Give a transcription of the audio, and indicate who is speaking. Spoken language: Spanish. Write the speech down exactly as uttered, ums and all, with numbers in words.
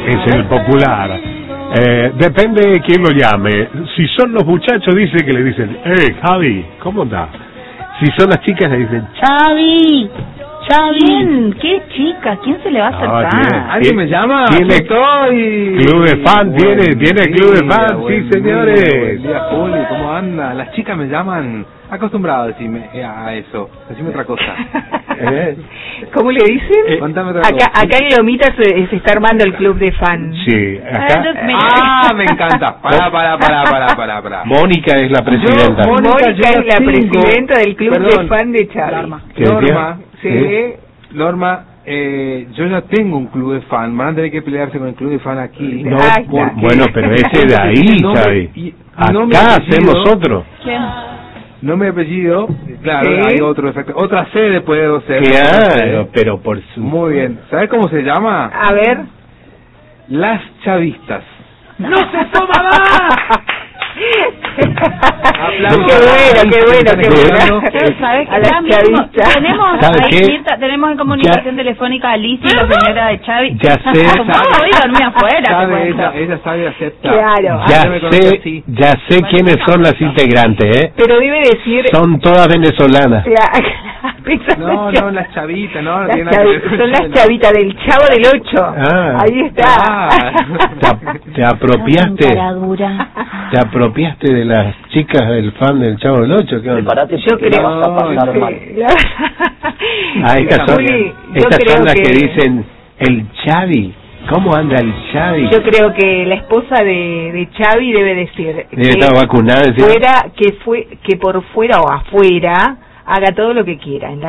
Speaker 1: es el popular. Eh, depende de quién lo llame. Si son los muchachos, dice que le dicen, eh, Javi, ¿cómo andás? Si son las chicas, le dicen, Xavi, Xavi.
Speaker 2: ¿Quién? ¿Qué chica? ¿Quién se le va a acercar?
Speaker 1: No, tiene,
Speaker 3: ¿Alguien me llama?
Speaker 1: Tiene
Speaker 3: Estoy.
Speaker 1: club de fan, tiene, tiene club de fan, sí, señores.
Speaker 3: Buen día, Juli, ¿cómo anda? Las chicas me llaman, acostumbrado a decirme a eso, decime otra cosa. ¿Eh?
Speaker 2: ¿Cómo le dicen?
Speaker 3: Eh, Contame otra
Speaker 2: acá,
Speaker 3: cosa.
Speaker 2: acá en Lomita se, se está armando el club de fan.
Speaker 1: Sí, acá.
Speaker 3: Ah, me encanta. Pará, pará, pará, pará, pará, pará.
Speaker 1: Mónica es la presidenta.
Speaker 3: Yo,
Speaker 2: Mónica,
Speaker 3: Mónica
Speaker 2: es la
Speaker 3: tengo,
Speaker 2: presidenta del club
Speaker 3: perdón,
Speaker 2: de fan de Xavi.
Speaker 3: Norma,
Speaker 1: ¿Qué
Speaker 3: Norma,
Speaker 2: sí.
Speaker 3: sí. Norma, eh, yo ya tengo un club de fan. Van a tener que pelearse con el club de fan aquí.
Speaker 1: No,
Speaker 2: Ahí está.
Speaker 1: por- bueno, pero ese de ahí,
Speaker 3: No me-
Speaker 1: ¿sabes?
Speaker 3: y-
Speaker 1: Acá
Speaker 3: no me apellido.
Speaker 1: hacemos otro.
Speaker 2: ¿Quién?
Speaker 3: Nombre y apellido, claro,
Speaker 2: Sí.
Speaker 3: hay otro, exacto. Otra sede puedo ser.
Speaker 1: Claro, pero por su...
Speaker 3: Muy bien. ¿Sabes cómo se llama?
Speaker 2: A ver.
Speaker 3: Las chavistas. ¡No se toma más! Aplausos.
Speaker 2: Qué bueno, qué bueno, qué bueno.
Speaker 3: Pero
Speaker 4: ¿sabes
Speaker 2: A
Speaker 4: qué?
Speaker 2: la
Speaker 4: Ya mismo
Speaker 2: chavista.
Speaker 4: tenemos,
Speaker 1: ¿Sabe
Speaker 4: ahí,
Speaker 1: qué?
Speaker 4: Mirta, tenemos en comunicación
Speaker 1: Ya-
Speaker 4: telefónica a Liz y la señora de Xavi.
Speaker 1: Ya sé.
Speaker 4: ¿Cómo? Voy a dormir afuera. te
Speaker 3: Sabe,
Speaker 4: cuento.
Speaker 3: ella, ella sabe y acepta.
Speaker 2: Claro.
Speaker 1: Ya
Speaker 3: Ah, me conoce
Speaker 1: sé,
Speaker 3: así.
Speaker 1: ya sé quiénes son las integrantes, ¿eh?
Speaker 2: Pero debe decir...
Speaker 1: Son todas venezolanas.
Speaker 3: No, no, las chavitas, no, no
Speaker 2: Las
Speaker 3: tiene nada que ver
Speaker 2: chavi-
Speaker 3: con
Speaker 2: son las
Speaker 3: eso, no.
Speaker 2: chavitas del Chavo del Ocho.
Speaker 1: Ah.
Speaker 2: Ahí está.
Speaker 3: Ah.
Speaker 1: Te, ap- te apropiaste,
Speaker 4: Cara dura.
Speaker 1: te apropiaste de las chicas del fan del Chavo del Ocho, ¿qué onda?
Speaker 2: Yo creo
Speaker 3: vas a pasar
Speaker 2: sí,
Speaker 3: mal.
Speaker 2: la-
Speaker 1: Ah, estas son,
Speaker 2: Juli, yo
Speaker 1: estas
Speaker 2: creo
Speaker 1: son las
Speaker 2: que-
Speaker 1: que dicen, el Xavi, ¿cómo anda el Xavi?
Speaker 2: Yo creo que la esposa de, de Xavi debe decir
Speaker 1: Debe
Speaker 2: que
Speaker 1: estar vacunada, decía.
Speaker 2: fuera, que fue, que por fuera o afuera haga todo lo que quiera. En la